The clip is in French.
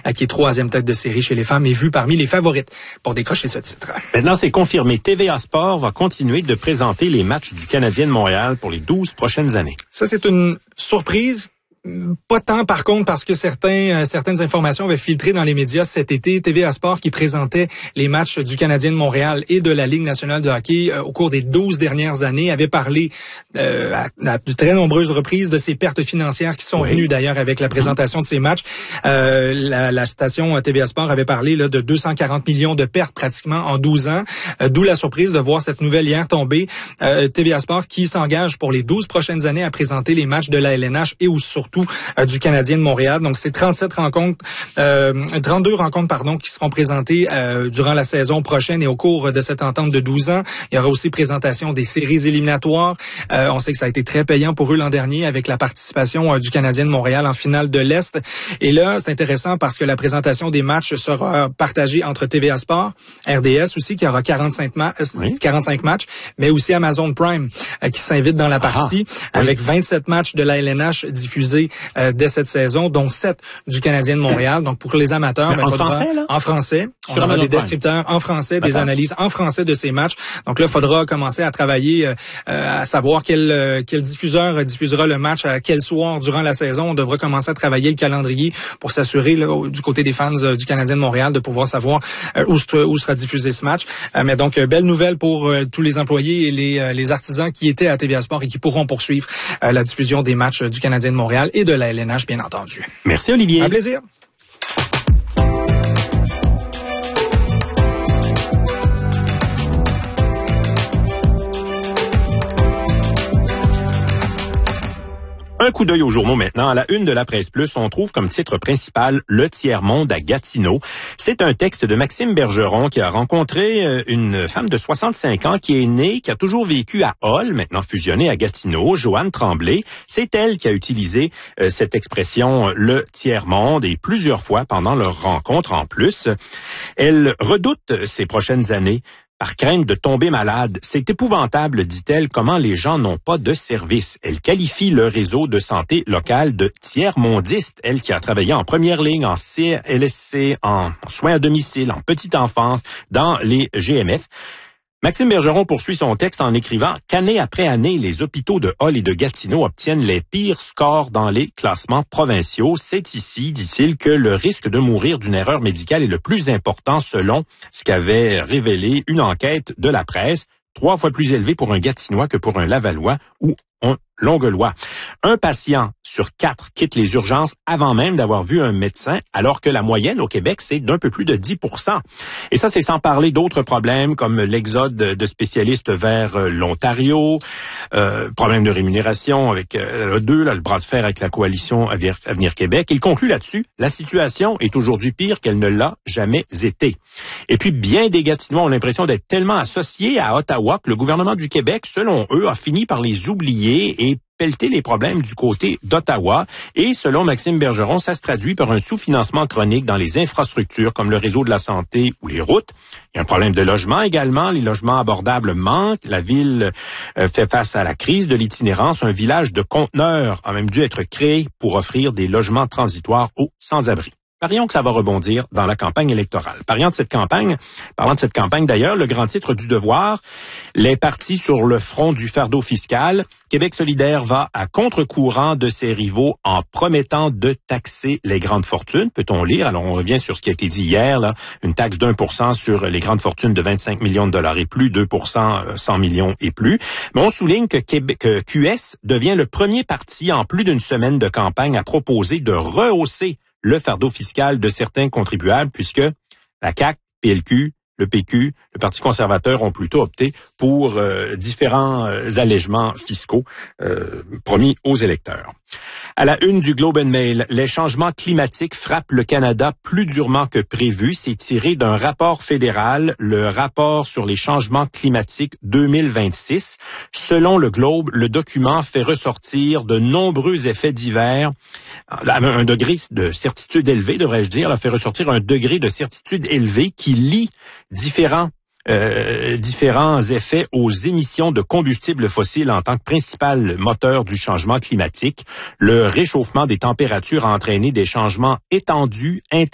qui est 3e tête de série chez les femmes, est vue parmi les favorites pour décrocher ce titre. Maintenant, c'est confirmé. TVA Sport va continuer de présenter les matchs du Canadien de Montréal pour les 12 prochaines années. Ça, c'est une surprise. Pas tant, par contre, parce que certaines informations avaient filtré dans les médias cet été. TVA Sport qui présentait les matchs du Canadien de Montréal et de la Ligue nationale de hockey au cours des 12 dernières années avait parlé à de très nombreuses reprises de ces pertes financières qui sont venues d'ailleurs avec la présentation de ces matchs. La station TVA Sport avait parlé là, de 240 millions de pertes pratiquement en 12 ans. D'où la surprise de voir cette nouvelle hier tomber. TVA Sport qui s'engage pour les 12 prochaines années à présenter les matchs de la LNH et ou surtout du Canadien de Montréal. Donc, c'est 32 rencontres, qui seront présentées durant la saison prochaine et au cours de cette entente de 12 ans. Il y aura aussi présentation des séries éliminatoires. On sait que ça a été très payant pour eux l'an dernier avec la participation du Canadien de Montréal en finale de l'Est. Et là, c'est intéressant parce que la présentation des matchs sera partagée entre TVA Sport, RDS aussi, qui aura 45 matchs, mais aussi Amazon Prime qui s'invite dans la partie avec 27 matchs de la LNH diffusés dès cette saison, dont 7 du Canadien de Montréal. Donc, pour les amateurs, en français, on aura des descripteurs en français, des analyses en français de ces matchs. Donc là, il faudra commencer à travailler à savoir quel diffuseur diffusera le match à quel soir durant la saison. On devra commencer à travailler le calendrier pour s'assurer du côté des fans du Canadien de Montréal de pouvoir savoir où sera diffusé ce match. Mais donc, belle nouvelle pour tous les employés et les artisans qui étaient à TVA Sport et qui pourront poursuivre la diffusion des matchs du Canadien de Montréal et de la LNH, bien entendu. Merci, Olivier. Un plaisir. Un coup d'œil aux journaux maintenant. À la une de la Presse Plus, on trouve comme titre principal « Le tiers-monde à Gatineau ». C'est un texte de Maxime Bergeron qui a rencontré une femme de 65 ans qui est née, qui a toujours vécu à Hall, maintenant fusionnée à Gatineau, Joanne Tremblay. C'est elle qui a utilisé cette expression « le tiers-monde » et plusieurs fois pendant leur rencontre en plus. Elle redoute ces prochaines années par crainte de tomber malade. C'est épouvantable, dit-elle, comment les gens n'ont pas de service. Elle qualifie le réseau de santé local de tiers-mondiste, elle qui a travaillé en première ligne, en CLSC, en soins à domicile, en petite enfance, dans les GMF. Maxime Bergeron poursuit son texte en écrivant qu'année après année, les hôpitaux de Hall et de Gatineau obtiennent les pires scores dans les classements provinciaux. C'est ici, dit-il, que le risque de mourir d'une erreur médicale est le plus important selon ce qu'avait révélé une enquête de la presse, 3 fois plus élevé pour un Gatinois que pour un Lavallois ou un Longueuillois. Un patient sur 4 quitte les urgences avant même d'avoir vu un médecin, alors que la moyenne au Québec, c'est d'un peu plus de 10%. Et ça, c'est sans parler d'autres problèmes comme l'exode de spécialistes vers l'Ontario, problème de rémunération avec le bras de fer avec la coalition Avenir Québec. Il conclut là-dessus, la situation est aujourd'hui pire qu'elle ne l'a jamais été. Et puis, bien des Gatinois ont l'impression d'être tellement associés à Ottawa que le gouvernement du Québec, selon eux, a fini par les oublier et pelleter les problèmes du côté d'Ottawa. Et selon Maxime Bergeron, ça se traduit par un sous-financement chronique dans les infrastructures comme le réseau de la santé ou les routes. Il y a un problème de logement également. Les logements abordables manquent. La ville fait face à la crise de l'itinérance. Un village de conteneurs a même dû être créé pour offrir des logements transitoires aux sans-abri. Parions que ça va rebondir dans la campagne électorale. Parlant de cette campagne d'ailleurs, le grand titre du Devoir, les partis sur le front du fardeau fiscal. Québec solidaire va à contre-courant de ses rivaux en promettant de taxer les grandes fortunes, peut-on lire. Alors, on revient sur ce qui a été dit hier, là, une taxe d'1% sur les grandes fortunes de 25 millions de dollars et plus, 2% 100 millions et plus. Mais on souligne que QS devient le premier parti en plus d'une semaine de campagne à proposer de rehausser le fardeau fiscal de certains contribuables, puisque la CAQ, PLQ, le PQ, le Parti conservateur ont plutôt opté pour différents allègements fiscaux promis aux électeurs. À la une du Globe and Mail, les changements climatiques frappent le Canada plus durement que prévu. C'est tiré d'un rapport fédéral, le rapport sur les changements climatiques 2026. Selon le Globe, le document fait ressortir de nombreux effets divers. Un degré de certitude élevé, devrais-je dire, fait ressortir un degré de certitude élevé qui lie différents effets aux émissions de combustibles fossiles en tant que principal moteur du changement climatique. Le réchauffement des températures a entraîné des changements étendus,